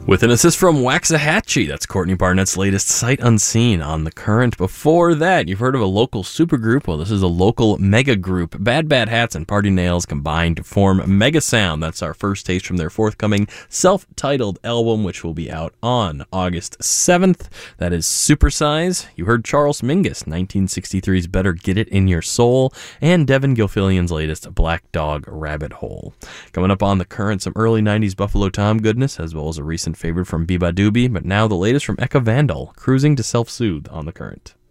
With an assist from Waxahachie, that's Courtney Barnett's latest Sight Unseen on The Current. Before that, you've heard of a local supergroup. Well, this is a local mega group. Bad Bad Hats and Party Nails combined to form Mega Sound. That's our first taste from their forthcoming self-titled album, which will be out on August 7th. That is Supersize. You heard Charles Mingus, 1963's Better Get It In Your Soul, and Devin Gilfillian's latest Black Dog Rabbit Hole. Coming up on The Current, some early 90s Buffalo Tom goodness, as well as a recent favorite from Biba Doobie, but now the latest from Eka Vandal, Cruising to Self-Soothe on The Current.